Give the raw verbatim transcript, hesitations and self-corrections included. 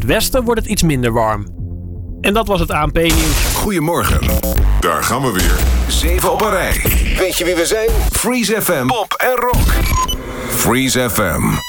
westen wordt het iets minder warm. En dat was het A N P-nieuws. Goedemorgen. Daar gaan we weer. Zeven op een rij. Weet je wie we zijn? Freeze F M. Pop en rock. Freeze F M.